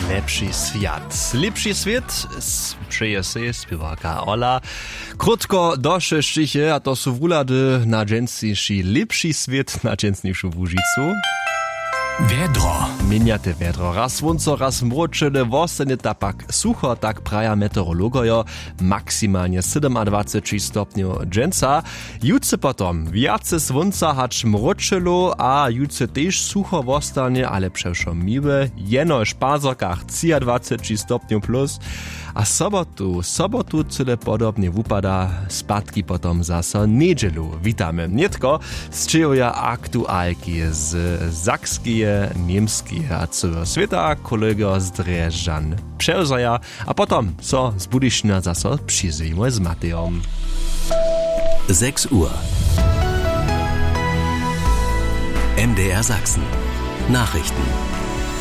Lepszy świat. Lepszy świat sprzeje się śpiewarka Ola. Krótko dosze szczyche, a to są wulady na dżęsniejszy lepszy świat na dżęsniejszą Łużycu. Wiedro. Miniate wiedro. Raz słońco, raz mroczene, wostanie tak sucho, tak praja meteorologojo. Maksymalnie 27 stopniów dżęca. Jutce potom wiace słońca hacz mroczelo, a jutce też sucho wostanie, ale przeszło miłe. Jeno w szpazokach 23 stopniów plus. A sobotu cyle podobnie wupada, spadki potom zasa niedzielu. Witamy. Nietko z czyjoja aktualki z Zakskie, Niemskie a całego świata, kolego z Drzeżan przełzaja, a potom so z Budyszna zasa przyjrzyjmy z Mateją. 6 Uhr. MDR Sachsen. Nachrichten.